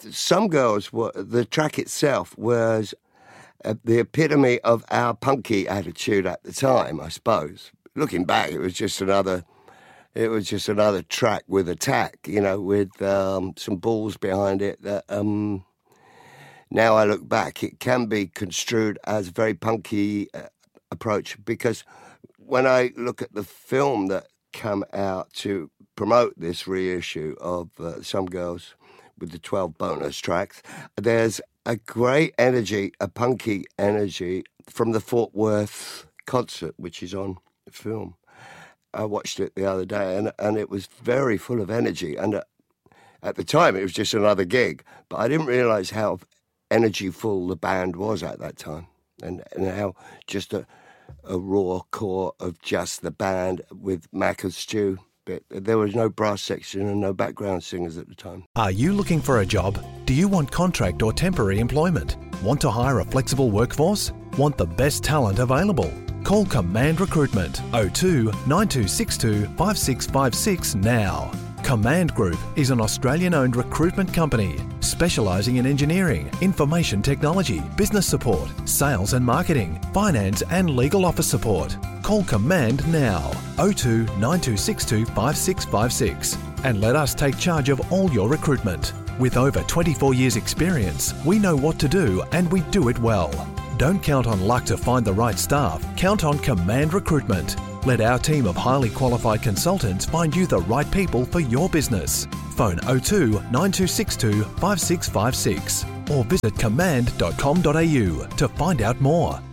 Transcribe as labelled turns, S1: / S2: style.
S1: Some Girls, the track itself was the epitome of our punky attitude at the time, I suppose. Looking back, it was just another track with attack, with some balls behind it. That now I look back, it can be construed as a very punky approach, because when I look at the film that came out to promote this reissue of Some Girls with the 12 bonus tracks, there's a great energy, a punky energy from the Fort Worth concert, which is on the film. I watched it the other day, and it was very full of energy. And at the time, it was just another gig. But I didn't realise how energy-full the band was at that time, and how just a raw core of just the band with Mac and Stu. But there was no brass section and no background singers at the time.
S2: Are you looking for a job? Do you want contract or temporary employment? Want to hire a flexible workforce? Want the best talent available? Call Command Recruitment 02 9262 5656 now. Command Group is an Australian-owned recruitment company specialising in engineering, information technology, business support, sales and marketing, finance and legal office support. Call Command now 02 9262 5656 and let us take charge of all your recruitment. With over 24 years experience, we know what to do and we do it well. Don't count on luck to find the right staff. Count on Command Recruitment. Let our team of highly qualified consultants find you the right people for your business. Phone 02 9262 5656 or visit command.com.au to find out more.